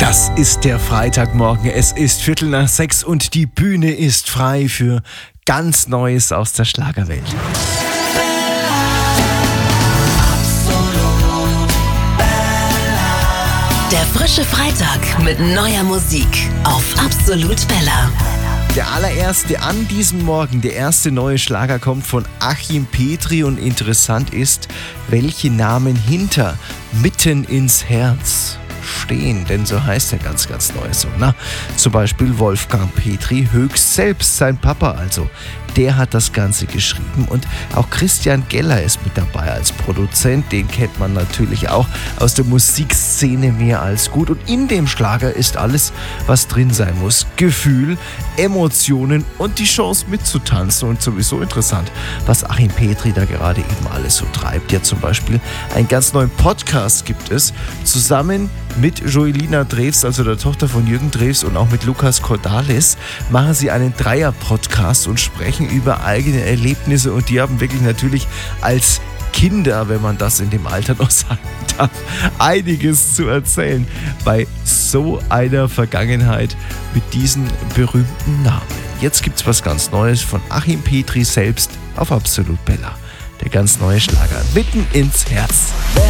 Das ist der Freitagmorgen. Es ist 5:45 und die Bühne ist frei für ganz Neues aus der Schlagerwelt. Der frische Freitag mit neuer Musik auf Absolut Bella. Der allererste an diesem Morgen, der erste neue Schlager kommt von Achim Petri und interessant ist, welche Namen hinter Mitten ins Herz stehen, denn so heißt der ganz neue Song. Na, zum Beispiel Wolfgang Petri, höchst selbst sein Papa also. Der hat das Ganze geschrieben und auch Christian Geller ist mit dabei als Produzent. Den kennt man natürlich auch aus der Musikszene mehr als gut. Und in dem Schlager ist alles, was drin sein muss. Gefühl, Emotionen und die Chance mitzutanzen. Und sowieso interessant, was Achim Petri da gerade eben alles so treibt. Ja, zum Beispiel einen ganz neuen Podcast gibt es, zusammen mit Joelina Drews, also der Tochter von Jürgen Drews, und auch mit Lukas Cordalis machen sie einen Dreier-Podcast und sprechen über eigene Erlebnisse, und die haben wirklich natürlich als Kinder, wenn man das in dem Alter noch sagen darf, einiges zu erzählen bei so einer Vergangenheit mit diesen berühmten Namen. Jetzt gibt's was ganz Neues von Achim Petri selbst auf Absolut Bella. Der ganz neue Schlager, Mitten ins Herz.